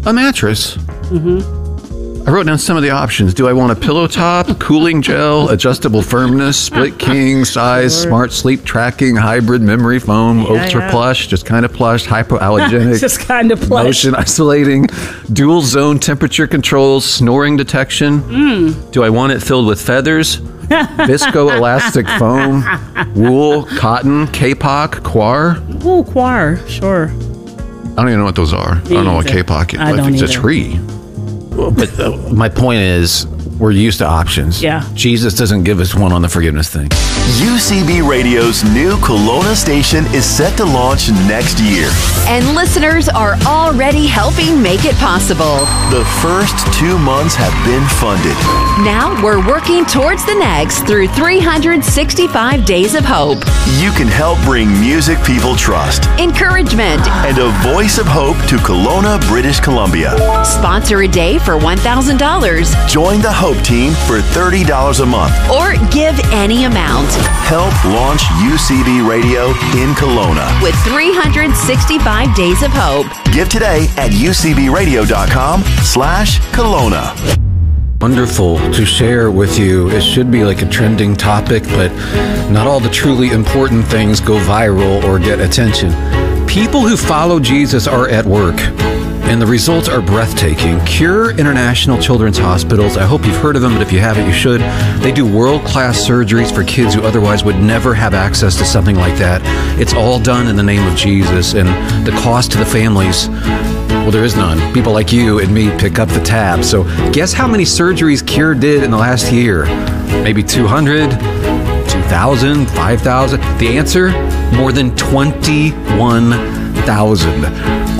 a mattress. I wrote down some of the options. Do I want a pillow top, cooling gel, adjustable firmness, split king size, smart sleep tracking, hybrid memory foam, ultra plush, just kind of plush, hypoallergenic, just kind of plush, motion isolating, dual zone temperature controls, snoring detection? Do I want it filled with feathers, viscoelastic foam, wool, cotton, Kapok, coir? Ooh, coir, sure. I don't even know what those are. I don't know what Kapok is. I don't It's a either. tree. But my point is, we're used to options. Yeah. Jesus doesn't give us one on the forgiveness thing. UCB Radio's new Kelowna station is set to launch next year. And listeners are already helping make it possible. The first 2 months have been funded. Now we're working towards the next through 365 Days of Hope. You can help bring music people trust Encouragement. and a voice of hope to Kelowna, British Columbia. Sponsor a day for $1,000 Join the Hope Team for $30 a month. or give any amount. Help launch UCB Radio in Kelowna. With 365 Days of Hope. Give today at ucbradio.com/Kelowna. Wonderful to share with you. It should be like a trending topic, but not all the truly important things go viral or get attention. People who follow Jesus are at work, and the results are breathtaking. Cure International Children's Hospitals, I hope you've heard of them, but if you haven't, you should. They do world-class surgeries for kids who otherwise would never have access to something like that. It's all done in the name of Jesus, and the cost to the families, well, there is none. People like you and me pick up the tab. So guess how many surgeries Cure did in the last year? Maybe 200, 2,000, 5,000? The answer? More than 21,000.